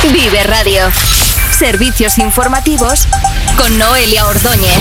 Vive Radio. Servicios informativos con Noelia Ordóñez.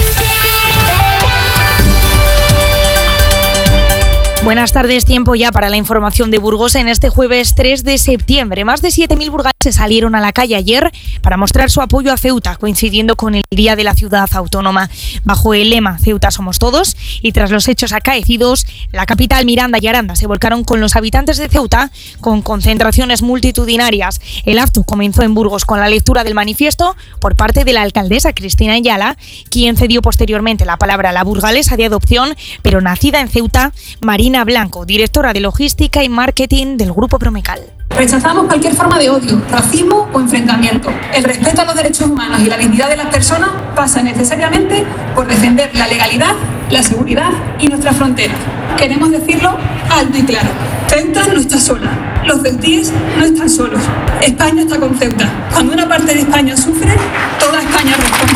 Buenas tardes, tiempo ya para la información de Burgos en este jueves 3 de septiembre. Más de 7.000 burgaleses salieron a la calle ayer para mostrar su apoyo a Ceuta, coincidiendo con el Día de la Ciudad Autónoma. Bajo el lema Ceuta somos todos y tras los hechos acaecidos, la capital, Miranda y Aranda se volcaron con los habitantes de Ceuta con concentraciones multitudinarias. El acto comenzó en Burgos con la lectura del manifiesto por parte de la alcaldesa Cristina Ayala, quien cedió posteriormente la palabra a la burgalesa de adopción, pero nacida en Ceuta, Marina Blanco, directora de Logística y Marketing del Grupo Promecal. Rechazamos cualquier forma de odio, racismo o enfrentamiento. El respeto a los derechos humanos y la dignidad de las personas pasa necesariamente por defender la legalidad, la seguridad y nuestras fronteras. Queremos decirlo alto y claro. Ceuta no está sola. Los ceutíes no están solos. España está con Ceuta. Cuando una parte de España sufre, toda España responde.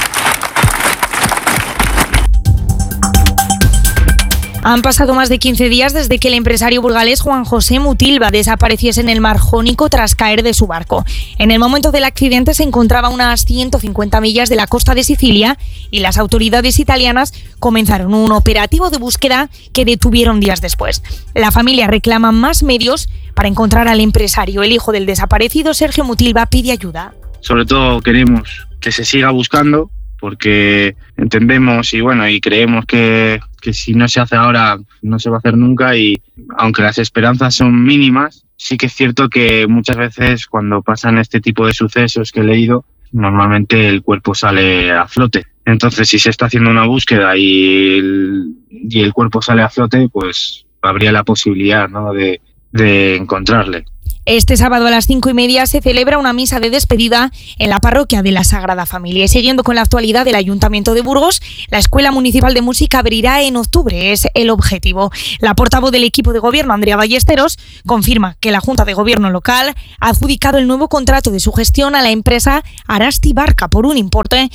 Han pasado más de 15 días desde que el empresario burgalés Juan José Mutilva desapareciese en el Mar Jónico tras caer de su barco. En el momento del accidente se encontraba a unas 150 millas de la costa de Sicilia y las autoridades italianas comenzaron un operativo de búsqueda que detuvieron días después. La familia reclama más medios para encontrar al empresario. El hijo del desaparecido, Sergio Mutilva, pide ayuda. Sobre todo queremos que se siga buscando, porque entendemos y creemos que si no se hace ahora no se va a hacer nunca, y aunque las esperanzas son mínimas, sí que es cierto que muchas veces cuando pasan este tipo de sucesos que he leído, normalmente el cuerpo sale a flote. Entonces, si se está haciendo una búsqueda y el cuerpo sale a flote, pues habría la posibilidad, ¿no?, de encontrarle. Este sábado a las 5:30 se celebra una misa de despedida en la parroquia de la Sagrada Familia. Y siguiendo con la actualidad del Ayuntamiento de Burgos, la Escuela Municipal de Música abrirá en octubre, es el objetivo. La portavoz del equipo de gobierno, Andrea Ballesteros, confirma que la Junta de Gobierno local ha adjudicado el nuevo contrato de su gestión a la empresa Arasti Barca por un importe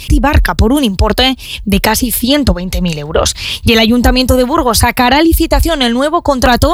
de casi 120.000 euros. Y el Ayuntamiento de Burgos sacará a licitación el nuevo contrato